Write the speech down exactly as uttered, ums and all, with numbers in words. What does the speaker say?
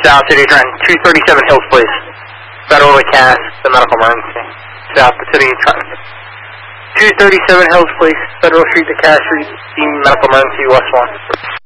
South City Trent, two thirty-seven Hills, please. Federal to Cass, the medical emergency. South City Trent. two thirty-seven Hills, please. Federal Street to Cass Street, the medical emergency, West one.